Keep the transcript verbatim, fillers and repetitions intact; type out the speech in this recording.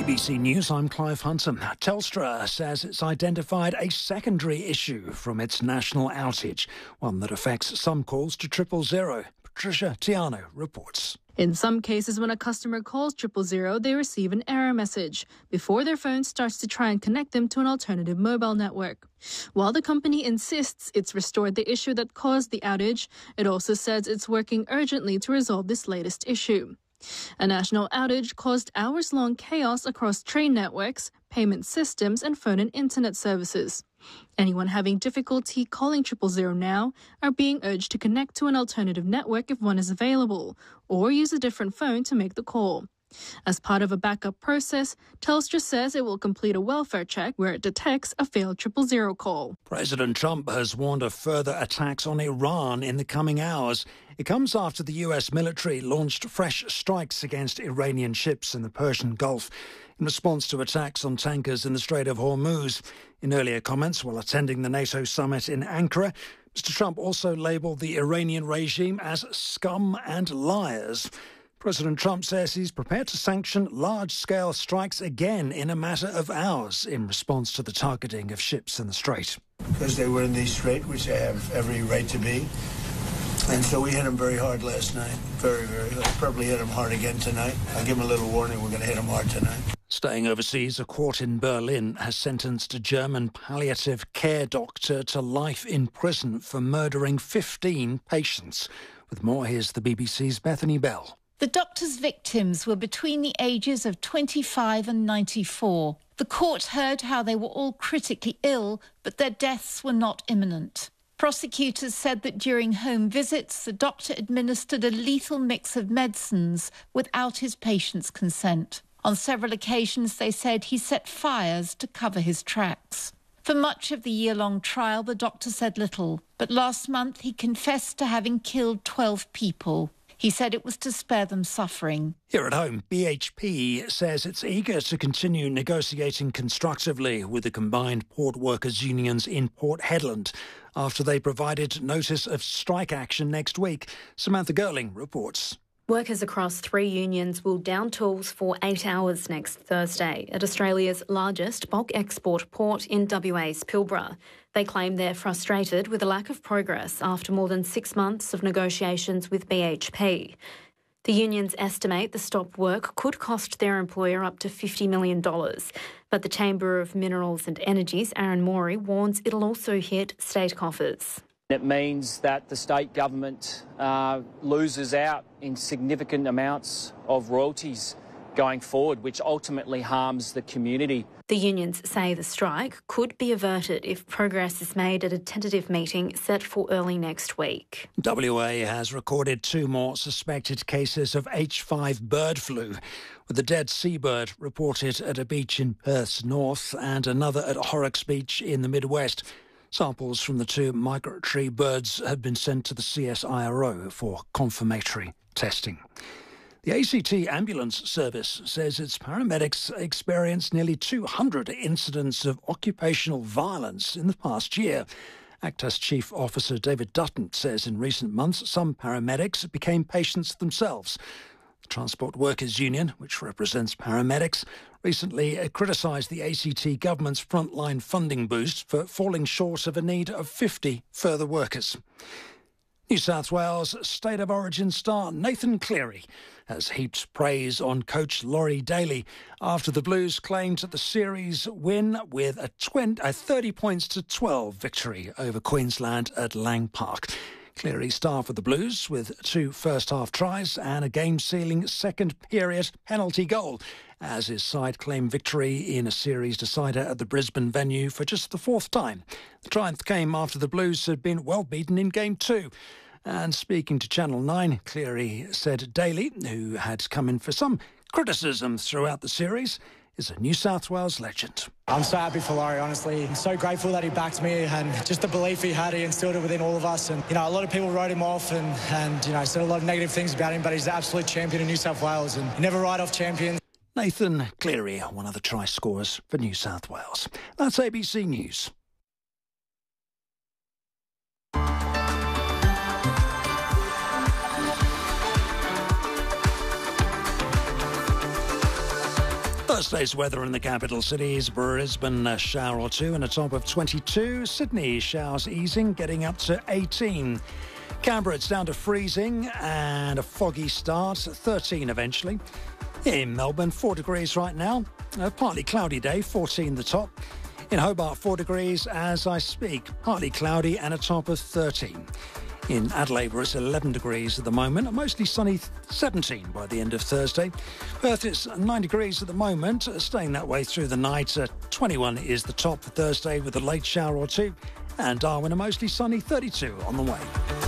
B C News, I'm Clive Hunter. Telstra says it's identified a secondary issue from its national outage, one that affects some calls to triple zero. Patricia Tiano reports. In some cases, when a customer calls triple zero, they receive an error message before their phone starts to try and connect them to an alternative mobile network. While the company insists it's restored the issue that caused the outage, it also says it's working urgently to resolve this latest issue. A national outage caused hours-long chaos across train networks, payment systems and phone and internet services. Anyone having difficulty calling triple zero now are being urged to connect to an alternative network if one is available, or use a different phone to make the call. As part of a backup process, Telstra says it will complete a welfare check where it detects a failed triple zero call. President Trump has warned of further attacks on Iran in the coming hours. It comes after the U S military launched fresh strikes against Iranian ships in the Persian Gulf in response to attacks on tankers in the Strait of Hormuz. In earlier comments while attending the NATO summit in Ankara, Mister Trump also labelled the Iranian regime as scum and liars. President Trump says he's prepared to sanction large-scale strikes again in a matter of hours in response to the targeting of ships in the Strait. Because they were in the Strait, which they have every right to be. And so we hit them very hard last night. Very, very hard. Probably hit them hard again tonight. I'll give them a little warning. We're going to hit them hard tonight. Staying overseas, a court in Berlin has sentenced a German palliative care doctor to life in prison for murdering fifteen patients. With more, here's the B B C's Bethany Bell. The doctor's victims were between the ages of twenty-five and ninety-four. The court heard how they were all critically ill, but their deaths were not imminent. Prosecutors said that during home visits, the doctor administered a lethal mix of medicines without his patient's consent. On several occasions, they said he set fires to cover his tracks. For much of the year-long trial, the doctor said little, but last month he confessed to having killed twelve people. He said it was to spare them suffering. Here at home, B H P says it's eager to continue negotiating constructively with the combined port workers' unions in Port Hedland after they provided notice of strike action next week. Samantha Gerling reports. Workers across three unions will down tools for eight hours next Thursday at Australia's largest bulk export port in W A's Pilbara. They claim they're frustrated with a lack of progress after more than six months of negotiations with B H P. The unions estimate the stop work could cost their employer up to fifty million dollars. But the Chamber of Minerals and Energy's Aaron Morey warns it'll also hit state coffers. It means that the state government uh, loses out in significant amounts of royalties going forward, which ultimately harms the community. The unions say the strike could be averted if progress is made at a tentative meeting set for early next week. W A has recorded two more suspected cases of H five bird flu, with a dead seabird reported at a beach in Perth's north and another at Horrocks Beach in the Midwest. Samples from the two migratory birds have been sent to the C S I R O for confirmatory testing. The A C T Ambulance Service says its paramedics experienced nearly two hundred incidents of occupational violence in the past year. Actas Chief Officer David Dutton says in recent months some paramedics became patients themselves. The Transport Workers Union, which represents paramedics, recently criticised the A C T government's frontline funding boost for falling short of a need of fifty further workers. New South Wales State of Origin star Nathan Cleary has heaped praise on coach Laurie Daly after the Blues claimed the series win with a, twenty, a thirty points to twelve victory over Queensland at Lang Park. Cleary star for the Blues with two first-half tries and a game-sealing second-period penalty goal as his side claimed victory in a series decider at the Brisbane venue for just the fourth time. The triumph came after the Blues had been well beaten in Game two. And speaking to Channel nine, Cleary said Daly, who had come in for some criticism throughout the series, is a New South Wales legend. I'm so happy for Laurie, honestly. I'm so grateful that he backed me and just the belief he had, he instilled it within all of us. And, you know, a lot of people wrote him off and, and you know, said a lot of negative things about him, but he's the absolute champion in New South Wales and you never write off champions. Nathan Cleary, one of the try scorers for New South Wales. That's A B C News. Thursday's weather in the capital cities: Brisbane, a shower or two and a top of twenty-two. Sydney, showers easing, getting up to eighteen. Canberra, it's down to freezing and a foggy start, thirteen eventually. In Melbourne, four degrees right now. A partly cloudy day, fourteen the top. In Hobart, four degrees as I speak, partly cloudy and a top of thirteen. In Adelaide, it's eleven degrees at the moment, a mostly sunny seventeen by the end of Thursday. Perth, it's nine degrees at the moment, staying that way through the night. Uh, twenty-one is the top for Thursday with a late shower or two. And Darwin, a mostly sunny thirty-two on the way.